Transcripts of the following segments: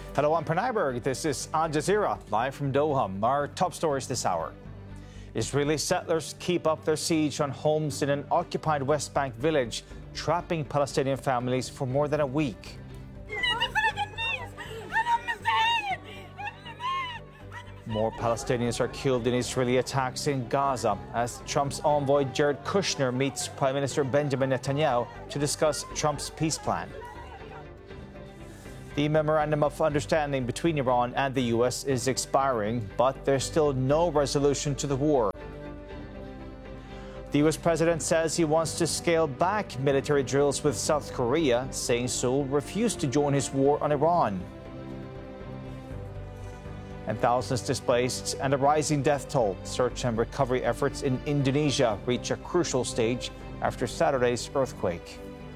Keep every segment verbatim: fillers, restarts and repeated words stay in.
Hello, I'm Pranayberg. This is Al Jazeera, live from Doha. Our top stories this hour. Israeli settlers keep up their siege on homes in an occupied West Bank village, trapping Palestinian families for more than a week. More Palestinians are killed in Israeli attacks in Gaza as Trump's envoy Jared Kushner meets Prime Minister Benjamin Netanyahu to discuss Trump's peace plan. The memorandum of understanding between Iran and the U S is expiring, but there's still no resolution to the war. The U S president says he wants to scale back military drills with South Korea, saying Seoul refused to join his war on Iran. And thousands displaced and a rising death toll. Search and recovery efforts in Indonesia reach a crucial stage after Saturday's earthquake.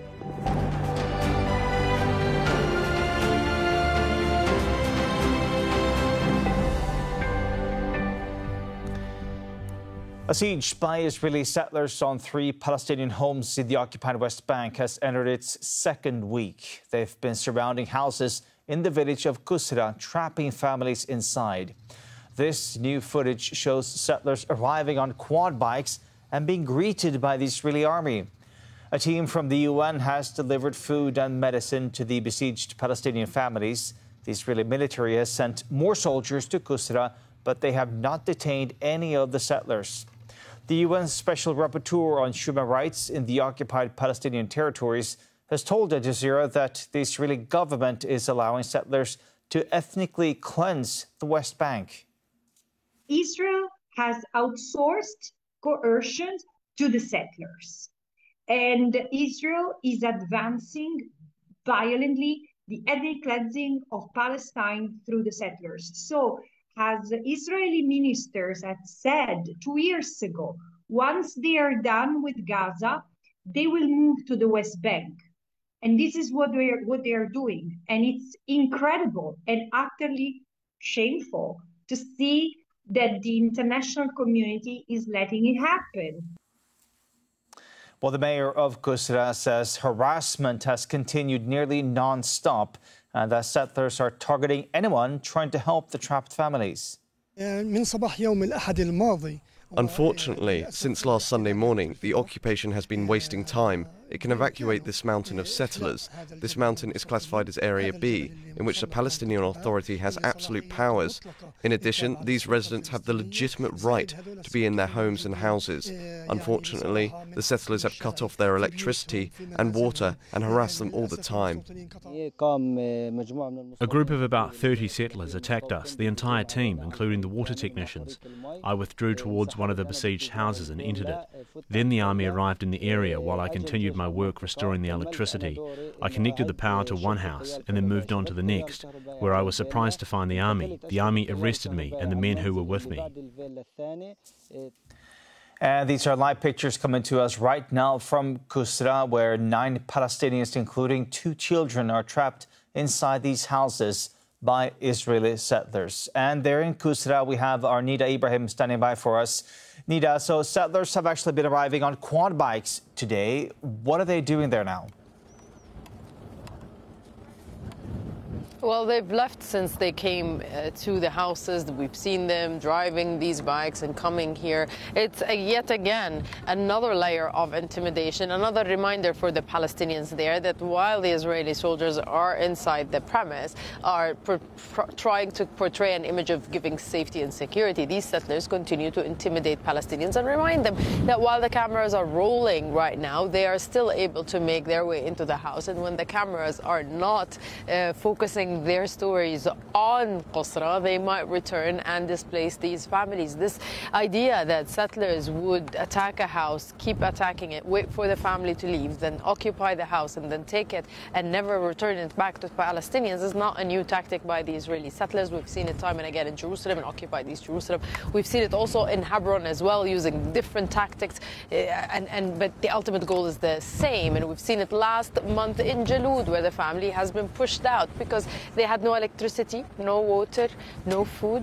A siege by Israeli settlers on three Palestinian homes in the occupied West Bank has entered its second week. They've been surrounding houses in the village of Qusra, trapping families inside. This new footage shows settlers arriving on quad bikes and being greeted by the Israeli army. A team from the U N has delivered food and medicine to the besieged Palestinian families. The Israeli military has sent more soldiers to Qusra, but they have not detained any of the settlers. The U N Special Rapporteur on Human Rights in the occupied Palestinian territories has told Al Jazeera that the Israeli government is allowing settlers to ethnically cleanse the West Bank. Israel has outsourced coercion to the settlers, and Israel is advancing violently the ethnic cleansing of Palestine through the settlers. So, as Israeli ministers had said two years ago, once they are done with Gaza, they will move to the West Bank. And this is what they are, what they are doing. And it's incredible and utterly shameful to see that the international community is letting it happen. Well, the mayor of Qusra says harassment has continued nearly non-stop and that settlers are targeting anyone trying to help the trapped families. Unfortunately, since last Sunday morning, the occupation has been wasting time. It can evacuate this mountain of settlers. This mountain is classified as Area B, in which the Palestinian Authority has absolute powers. In addition, these residents have the legitimate right to be in their homes and houses. Unfortunately, the settlers have cut off their electricity and water and harass them all the time. A group of about thirty settlers attacked us, the entire team, including the water technicians. I withdrew towards one of the besieged houses and entered it. Then the army arrived in the area while I continued my work restoring the electricity. I connected the power to one house and then moved on to the next, where I was surprised to find the army. The army arrested me and the men who were with me. And these are live pictures coming to us right now from Qusra, where nine Palestinians, including two children, are trapped inside these houses by Israeli settlers. And there in Qusra, we have our Nida Ibrahim standing by for us. Nida, so settlers have actually been arriving on quad bikes today. What are they doing there now? Well, they've left since they came uh, to the houses. We've seen them driving these bikes and coming here. It's uh, yet again another layer of intimidation, another reminder for the Palestinians there that while the Israeli soldiers are inside the premise, are trying to portray an image of giving safety and security, these settlers continue to intimidate Palestinians and remind them that while the cameras are rolling right now, they are still able to make their way into the house. And when the cameras are not uh, focusing their stories on Qusra, they might return and displace these families. This idea that settlers would attack a house, keep attacking it, wait for the family to leave, then occupy the house and then take it and never return it back to Palestinians is not a new tactic by the Israeli settlers. We've seen it time and again in Jerusalem and occupied East Jerusalem. We've seen it also in Hebron as well, using different tactics, uh, and, and but the ultimate goal is the same. And we've seen it last month in Jalud, where the family has been pushed out because they had no electricity, no water, no food,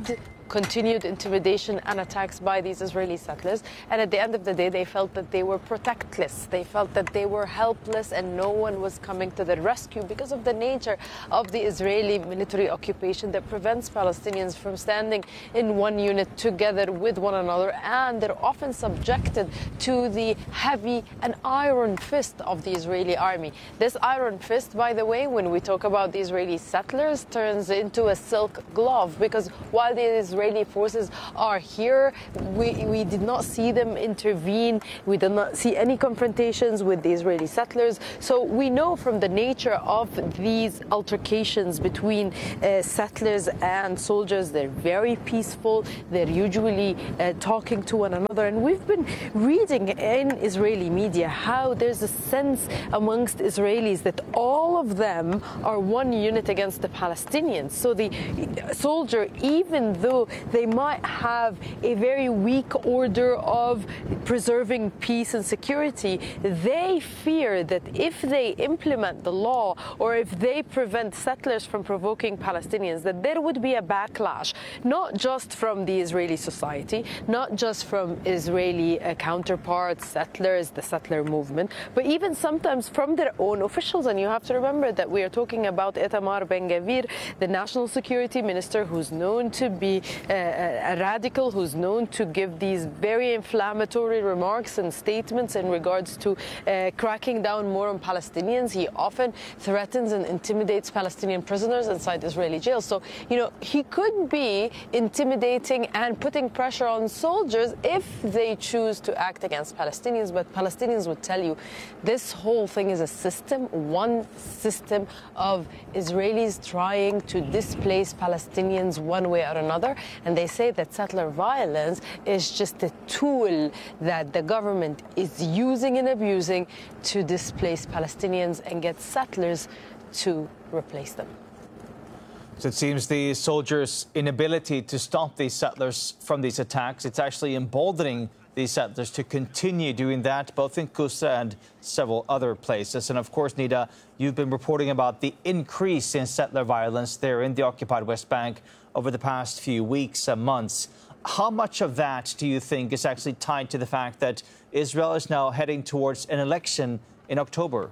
continued intimidation and attacks by these Israeli settlers. And at the end of the day, they felt that they were protectless. They felt that they were helpless and no one was coming to their rescue because of the nature of the Israeli military occupation that prevents Palestinians from standing in one unit together with one another. And they're often subjected to the heavy and iron fist of the Israeli army. This iron fist, by the way, when we talk about the Israeli settlers, turns into a silk glove, because while the Israeli forces are here, we, we did not see them intervene. We did not see any confrontations with the Israeli settlers. So we know from the nature of these altercations between uh, settlers and soldiers, they're very peaceful. They're usually uh, talking to one another. And we've been reading in Israeli media how there's a sense amongst Israelis that all of them are one unit against the Palestinians. So the soldier, even though they might have a very weak order of preserving peace and security, they fear that if they implement the law or if they prevent settlers from provoking Palestinians, that there would be a backlash, not just from the Israeli society, not just from Israeli uh, counterparts, settlers, the settler movement, but even sometimes from their own officials. And you have to remember that we are talking about Itamar Ben-Gvir, the national security minister, who's known to be uh, a radical, who's known to give these very inflammatory remarks and statements in regards to uh, cracking down more on Palestinians. He often threatens and intimidates Palestinian prisoners inside Israeli jails. So, you know, he could be intimidating and putting pressure on soldiers if they choose to act against Palestinians. But Palestinians would tell you this whole thing is a system, one system of Israelis trying to displace Palestinians one way or another. And they say that settler violence is just a tool that the government is using and abusing to displace Palestinians and get settlers to replace them. So it seems the soldiers' inability to stop these settlers from these attacks, it's actually emboldening these settlers to continue doing that, both in Kusra and several other places. And of course, Nida, you've been reporting about the increase in settler violence there in the occupied West Bank over the past few weeks and months. How much of that do you think is actually tied to the fact that Israel is now heading towards an election in October?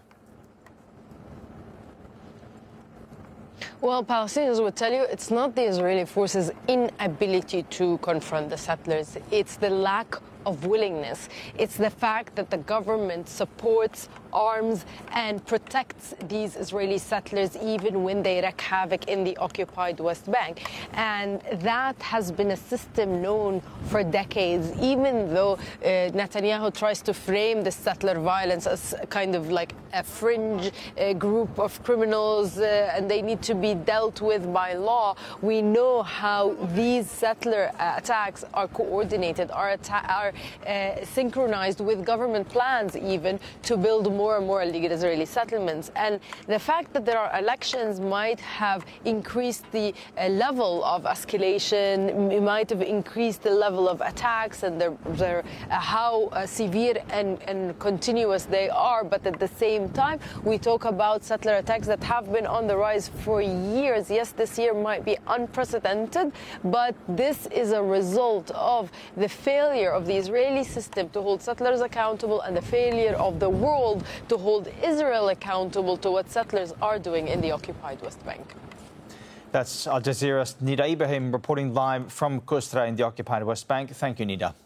Well, Palestinians would tell you it's not the Israeli forces' inability to confront the settlers. It's the lack of willingness. It's the fact that the government supports, arms and protects these Israeli settlers even when they wreak havoc in the occupied West Bank. And that has been a system known for decades, even though uh, Netanyahu tries to frame the settler violence as kind of like a fringe uh, group of criminals uh, and they need to be dealt with by law. We know how these settler uh, attacks are coordinated, are, atta are uh, synchronized with government plans even to build more and more illegal Israeli settlements. And the fact that there are elections might have increased the uh, level of escalation, it might have increased the level of attacks and their, their, uh, how uh, severe and, and continuous they are. But at the same time, we talk about settler attacks that have been on the rise for years. Yes, this year might be unprecedented, but this is a result of the failure of the Israeli system to hold settlers accountable and the failure of the world to hold Israel accountable to what settlers are doing in the occupied West Bank. That's Al Jazeera's Nida Ibrahim reporting live from Kusra in the occupied West Bank. Thank you, Nida.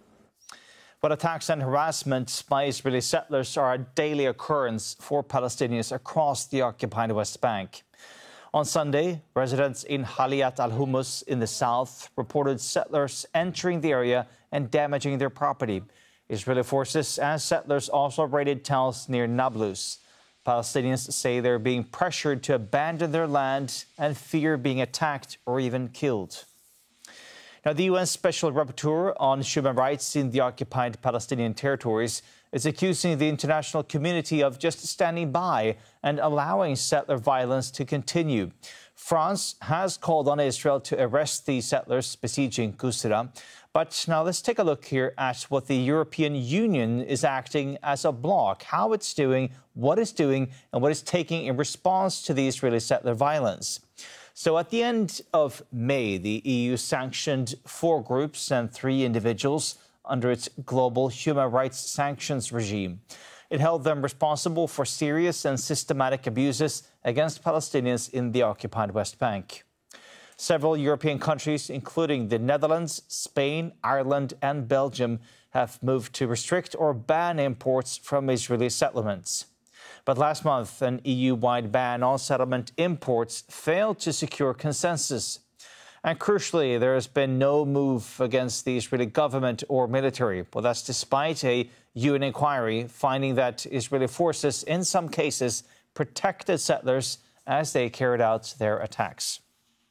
But attacks and harassment by Israeli settlers are a daily occurrence for Palestinians across the occupied West Bank. On Sunday, residents in Haliat al-Hummus in the south reported settlers entering the area and damaging their property. Israeli forces and settlers also raided towns near Nablus. Palestinians say they're being pressured to abandon their land and fear being attacked or even killed. Now, the U N Special Rapporteur on Human Rights in the occupied Palestinian territories is accusing the international community of just standing by and allowing settler violence to continue. France has called on Israel to arrest the settlers besieging Kusra. But now let's take a look here at what the European Union is acting as a bloc, how it's doing, what it's doing, and what it's taking in response to the Israeli settler violence. So at the end of May, the E U sanctioned four groups and three individuals under its global human rights sanctions regime. It held them responsible for serious and systematic abuses against Palestinians in the occupied West Bank. Several European countries, including the Netherlands, Spain, Ireland and Belgium, have moved to restrict or ban imports from Israeli settlements. But last month, an E U-wide ban on settlement imports failed to secure consensus. And crucially, there has been no move against the Israeli government or military. Well, that's despite a U N inquiry finding that Israeli forces, in some cases, protected settlers as they carried out their attacks.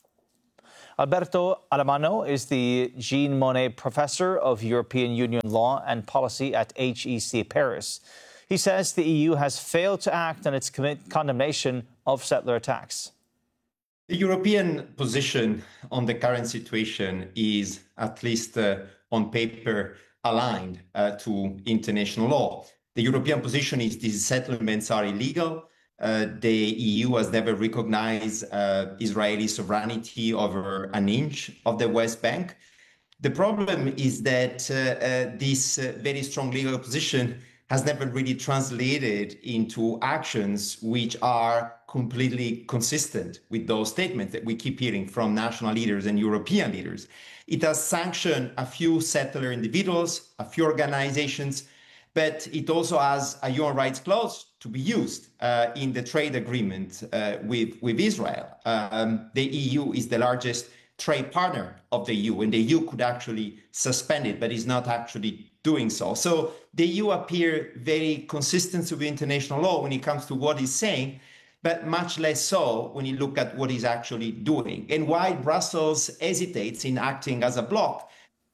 Alberto Alemano is the Jean Monnet Professor of European Union Law and Policy at H E C Paris. He says the E U has failed to act on its condemnation of settler attacks. The European position on the current situation is, at least uh, on paper, aligned uh, to international law. The European position is these settlements are illegal. Uh, the E U has never recognized uh, Israeli sovereignty over an inch of the West Bank. The problem is that uh, uh, this uh, very strong legal position has never really translated into actions which are completely consistent with those statements that we keep hearing from national leaders and European leaders. It has sanctioned a few settler individuals, a few organizations, but it also has a human rights clause to be used uh, in the trade agreement uh, with, with Israel. Um, the E U is the largest trade partner of the E U, and the E U could actually suspend it, but is not actually doing so. So the E U appear very consistent with international law when it comes to what it's saying, but much less so when you look at what it's actually doing. And why Brussels hesitates in acting as a bloc.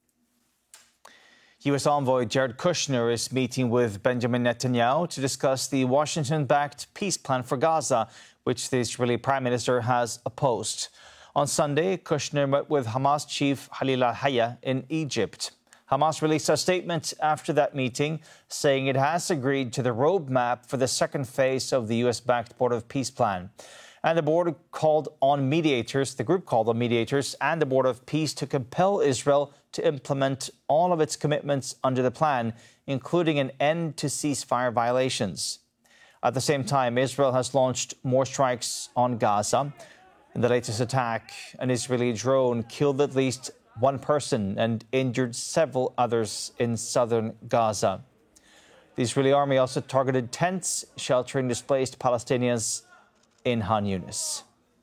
U S envoy Jared Kushner is meeting with Benjamin Netanyahu to discuss the Washington-backed peace plan for Gaza, which the Israeli Prime Minister has opposed. On Sunday, Kushner met with Hamas chief Khalil al-Hayya in Egypt. Hamas released a statement after that meeting saying it has agreed to the roadmap for the second phase of the U S-backed Board of Peace plan. And the board called on mediators, the group called on mediators and the Board of Peace to compel Israel to implement all of its commitments under the plan, including an end to ceasefire violations. At the same time, Israel has launched more strikes on Gaza. In the latest attack, an Israeli drone killed at least one person and injured several others in southern Gaza. The Israeli army also targeted tents sheltering displaced Palestinians in Han Yunis.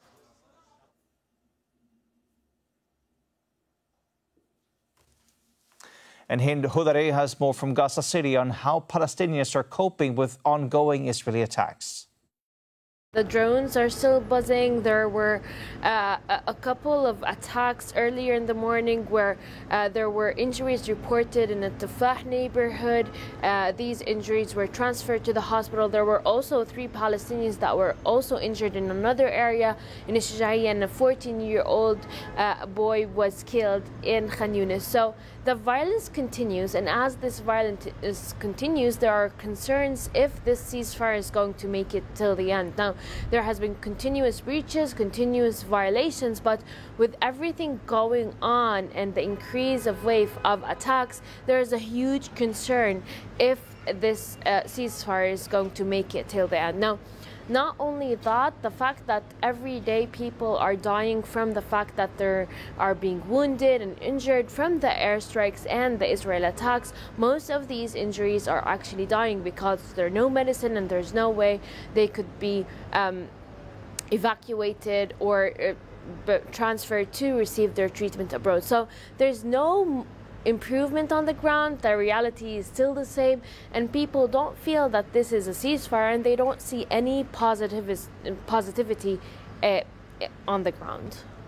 And Hind Hudari has more from Gaza City on how Palestinians are coping with ongoing Israeli attacks. The drones are still buzzing. There were uh, a couple of attacks earlier in the morning where uh, there were injuries reported in the Tufah neighborhood. Uh, these injuries were transferred to the hospital. There were also three Palestinians that were also injured in another area in Shujaiya, and a fourteen-year-old uh, boy was killed in Khan Yunis. So the violence continues, and as this violence is continues, there are concerns if this ceasefire is going to make it till the end. Now, there has been continuous breaches, continuous violations, but with everything going on and the increase of wave of attacks, there is a huge concern if this uh, ceasefire is going to make it till the end. Now, not only that, the fact that every day people are dying from the fact that they are being wounded and injured from the airstrikes and the Israel attacks. Most of these injuries are actually dying because there's no medicine and there's no way they could be um, evacuated or uh, transferred to receive their treatment abroad. So there's no improvement on the ground. The reality is still the same, and people don't feel that this is a ceasefire, and they don't see any positive positivity uh, on the ground.